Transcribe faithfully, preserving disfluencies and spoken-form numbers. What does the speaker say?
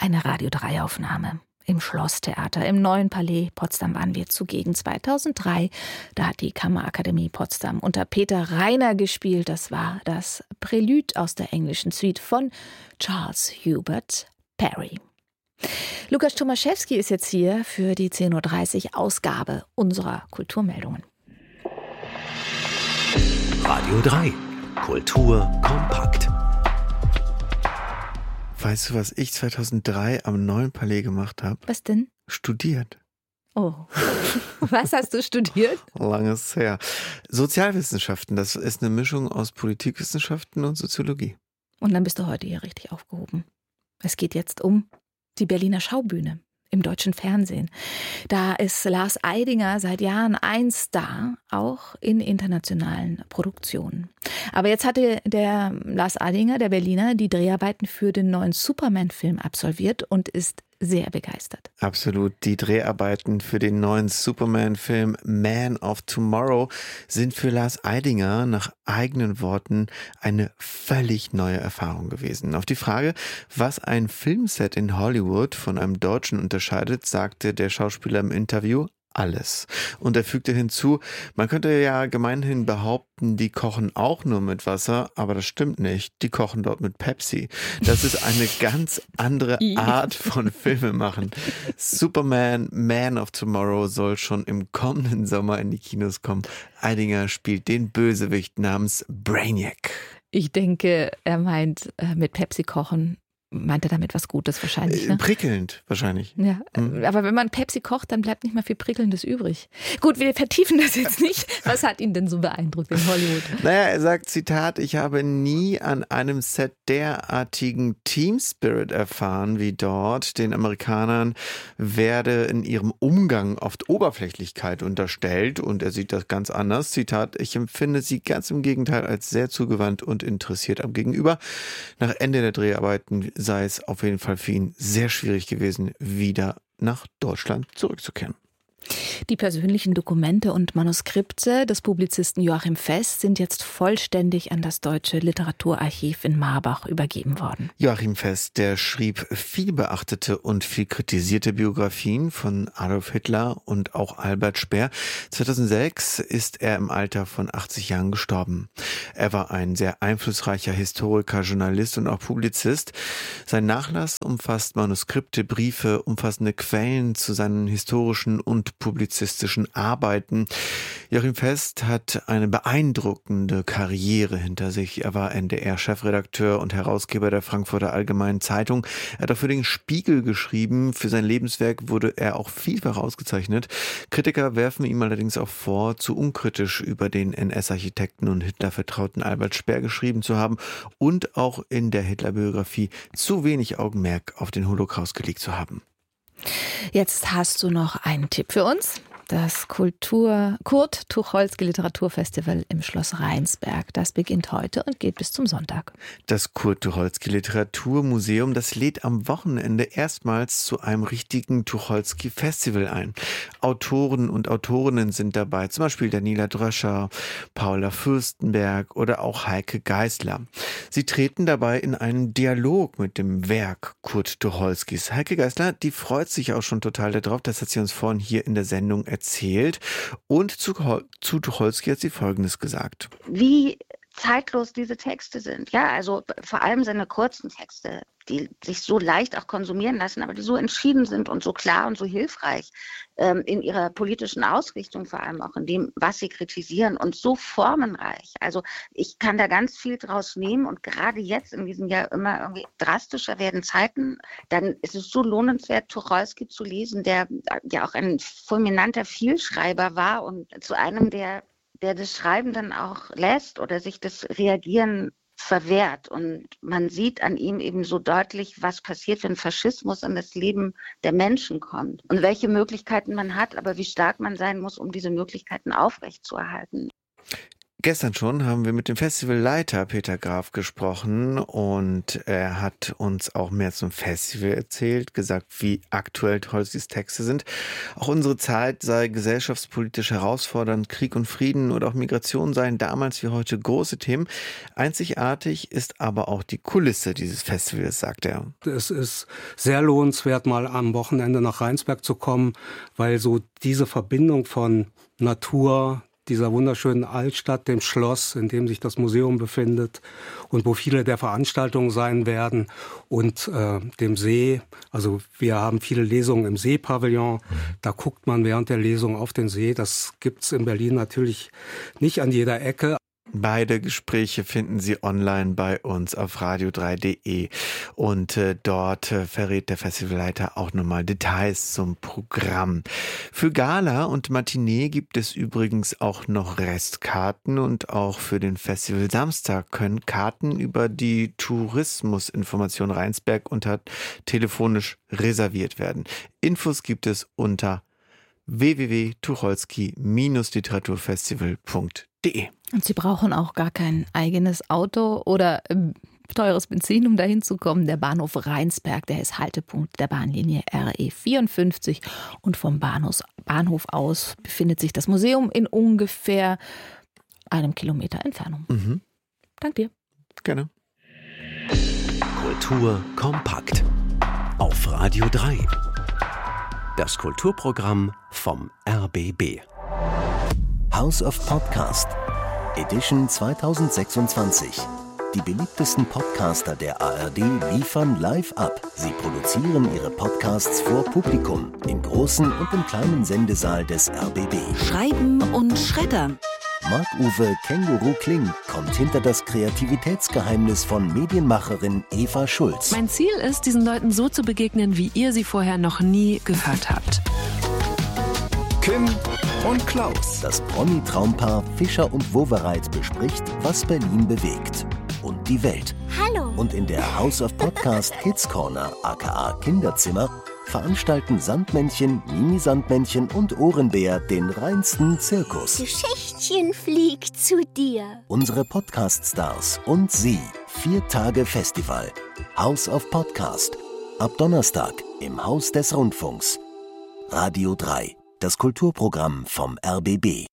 Eine Radio drei Aufnahme. Im Schlosstheater, im Neuen Palais Potsdam waren wir zugegen zweitausenddrei. Da hat die Kammerakademie Potsdam unter Peter Rainer gespielt. Das war das Prälude aus der englischen Suite von Charles Hubert Parry. Lukas Tomaszewski ist jetzt hier für die zehn Uhr dreißig Ausgabe unserer Kulturmeldungen. Radio drei. Kultur kompakt. Weißt du, was ich zweitausenddrei am Neuen Palais gemacht habe? Was denn? Studiert. Oh. Was hast du studiert? Langes her. Sozialwissenschaften, das ist eine Mischung aus Politikwissenschaften und Soziologie. Und dann bist du heute hier richtig aufgehoben. Es geht jetzt um die Berliner Schaubühne im deutschen Fernsehen. Da ist Lars Eidinger seit Jahren ein Star, auch in internationalen Produktionen. Aber jetzt hatte der Lars Eidinger, der Berliner, die Dreharbeiten für den neuen Superman-Film absolviert und ist sehr begeistert. Absolut. Die Dreharbeiten für den neuen Superman-Film Man of Tomorrow sind für Lars Eidinger nach eigenen Worten eine völlig neue Erfahrung gewesen. Auf die Frage, was ein Filmset in Hollywood von einem deutschen unterscheidet, sagte der Schauspieler im Interview: alles. Und er fügte hinzu, man könnte ja gemeinhin behaupten, die kochen auch nur mit Wasser, aber das stimmt nicht. Die kochen dort mit Pepsi. Das ist eine ganz andere Art von Filmemachen. Superman, Man of Tomorrow soll schon im kommenden Sommer in die Kinos kommen. Eidinger spielt den Bösewicht namens Brainiac. Ich denke, er meint äh, mit Pepsi kochen. Meint er damit was Gutes wahrscheinlich, ne? Prickelnd wahrscheinlich. Ja, mhm. Aber wenn man Pepsi kocht, dann bleibt nicht mehr viel Prickelndes übrig. Gut, wir vertiefen das jetzt nicht. Was hat ihn denn so beeindruckt in Hollywood? Naja, er sagt, Zitat, ich habe nie an einem Set derartigen Team Spirit erfahren wie dort. Den Amerikanern werde in ihrem Umgang oft Oberflächlichkeit unterstellt und er sieht das ganz anders. Zitat, ich empfinde sie ganz im Gegenteil als sehr zugewandt und interessiert am Gegenüber. Nach Ende der Dreharbeiten sei es auf jeden Fall für ihn sehr schwierig gewesen, wieder nach Deutschland zurückzukehren. Die persönlichen Dokumente und Manuskripte des Publizisten Joachim Fest sind jetzt vollständig an das Deutsche Literaturarchiv in Marbach übergeben worden. Joachim Fest, der schrieb viel beachtete und viel kritisierte Biografien von Adolf Hitler und auch Albert Speer. zweitausendsechs ist er im Alter von achtzig Jahren gestorben. Er war ein sehr einflussreicher Historiker, Journalist und auch Publizist. Sein Nachlass umfasst Manuskripte, Briefe, umfassende Quellen zu seinen historischen und publizistischen Arbeiten. Joachim Fest hat eine beeindruckende Karriere hinter sich. Er war N D R-Chefredakteur und Herausgeber der Frankfurter Allgemeinen Zeitung. Er hat auch für den Spiegel geschrieben. Für sein Lebenswerk wurde er auch vielfach ausgezeichnet. Kritiker werfen ihm allerdings auch vor, zu unkritisch über den N S-Architekten und Hitler-Vertrauten Albert Speer geschrieben zu haben und auch in der Hitler-Biografie zu wenig Augenmerk auf den Holocaust gelegt zu haben. Jetzt hast du noch einen Tipp für uns. Das Kultur Kurt Tucholsky Literaturfestival im Schloss Rheinsberg. Das beginnt heute und geht bis zum Sonntag. Das Kurt Tucholsky Literaturmuseum, das lädt am Wochenende erstmals zu einem richtigen Tucholsky Festival ein. Autoren und Autorinnen sind dabei, zum Beispiel Daniela Dröscher, Paula Fürstenberg oder auch Heike Geisler. Sie treten dabei in einen Dialog mit dem Werk Kurt Tucholskys. Heike Geisler, die freut sich auch schon total darauf, das hat sie uns vorhin hier in der Sendung erzählt. Und zu, zu Tucholsky hat sie Folgendes gesagt. Wie zeitlos diese Texte sind. Ja, also vor allem seine kurzen Texte, die sich so leicht auch konsumieren lassen, aber die so entschieden sind und so klar und so hilfreich ähm, in ihrer politischen Ausrichtung, vor allem auch in dem, was sie kritisieren und so formenreich. Also ich kann da ganz viel draus nehmen und gerade jetzt in diesem Jahr immer irgendwie drastischer werden Zeiten, dann ist es so lohnenswert, Tucholsky zu lesen, der ja auch ein fulminanter Vielschreiber war und zu einem, der der das Schreiben dann auch lässt oder sich das Reagieren verwehrt. Und man sieht an ihm eben so deutlich, was passiert, wenn Faschismus in das Leben der Menschen kommt und welche Möglichkeiten man hat, aber wie stark man sein muss, um diese Möglichkeiten aufrechtzuerhalten. Gestern schon haben wir mit dem Festivalleiter Peter Graf gesprochen und er hat uns auch mehr zum Festival erzählt, gesagt, wie aktuell Tolstys Texte sind. Auch unsere Zeit sei gesellschaftspolitisch herausfordernd, Krieg und Frieden oder auch Migration seien damals wie heute große Themen. Einzigartig ist aber auch die Kulisse dieses Festivals, sagt er. Es ist sehr lohnenswert, mal am Wochenende nach Rheinsberg zu kommen, weil so diese Verbindung von Natur, dieser wunderschönen Altstadt, dem Schloss, in dem sich das Museum befindet und wo viele der Veranstaltungen sein werden, und äh, dem See. Also wir haben viele Lesungen im Seepavillon. Da guckt man während der Lesung auf den See. Das gibt's in Berlin natürlich nicht an jeder Ecke. Beide Gespräche finden Sie online bei uns auf radio drei punkt de und äh, dort äh, verrät der Festivalleiter auch nochmal Details zum Programm. Für Gala und Matinee gibt es übrigens auch noch Restkarten und auch für den Festival Samstag können Karten über die Tourismusinformation Rheinsberg unter telefonisch reserviert werden. Infos gibt es unter w w w punkt tucholsky Bindestrich literaturfestival punkt de. Und Sie brauchen auch gar kein eigenes Auto oder äh, teures Benzin, um dahin zu kommen. Der Bahnhof Rheinsberg, der ist Haltepunkt der Bahnlinie R E vierundfünfzig und vom Bahnhof, Bahnhof aus befindet sich das Museum in ungefähr einem Kilometer Entfernung. Mhm. Dank dir. Gerne. Kultur kompakt auf Radio drei. Das Kulturprogramm vom R B B. House of Podcast Edition zweitausendsechsundzwanzig. Die beliebtesten Podcaster der A R D liefern live ab. Sie produzieren ihre Podcasts vor Publikum im großen und im kleinen Sendesaal des R B B. Schreiben und Schreddern. Marc-Uwe Känguru Kling kommt hinter das Kreativitätsgeheimnis von Medienmacherin Eva Schulz. Mein Ziel ist, diesen Leuten so zu begegnen, wie ihr sie vorher noch nie gehört habt. Kim und Klaus. Das Promi-Traumpaar Fischer und Wowereit bespricht, was Berlin bewegt und die Welt. Hallo. Und in der House of Podcast Kids Corner, aka Kinderzimmer, veranstalten Sandmännchen, Mini-Sandmännchen und Ohrenbär den reinsten Zirkus. Geschichtchen fliegt zu dir. Unsere Podcast-Stars und Sie. Vier Tage Festival. House of Podcast. Ab Donnerstag im Haus des Rundfunks. Radio drei. Das Kulturprogramm vom R B B.